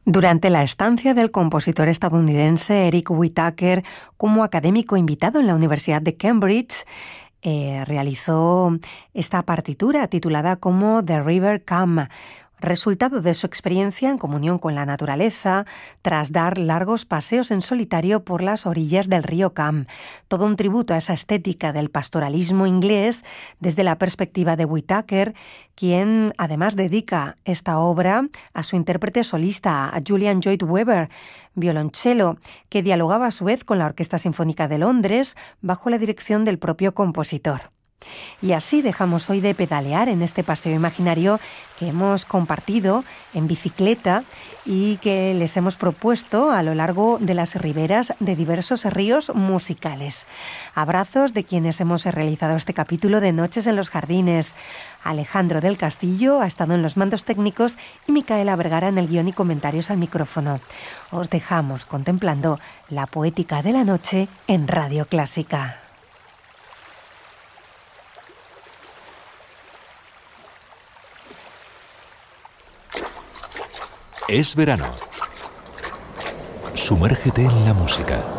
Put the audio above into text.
Durante la estancia del compositor estadounidense Eric Whitacre como académico invitado en la Universidad de Cambridge, realizó esta partitura titulada como The River Cam, resultado de su experiencia en comunión con la naturaleza tras dar largos paseos en solitario por las orillas del río Cam. Todo un tributo a esa estética del pastoralismo inglés desde la perspectiva de Whitacre, quien además dedica esta obra a su intérprete solista, a Julian Lloyd Webber, violonchelo, que dialogaba a su vez con la Orquesta Sinfónica de Londres bajo la dirección del propio compositor. Y así dejamos hoy de pedalear en este paseo imaginario que hemos compartido en bicicleta y que les hemos propuesto a lo largo de las riberas de diversos ríos musicales. Abrazos de quienes hemos realizado este capítulo de Noches en los Jardines. Alejandro del Castillo ha estado en los mandos técnicos y Micaela Vergara en el guión y comentarios al micrófono. Os dejamos contemplando la poética de la noche en Radio Clásica. Es verano. Sumérgete en la música.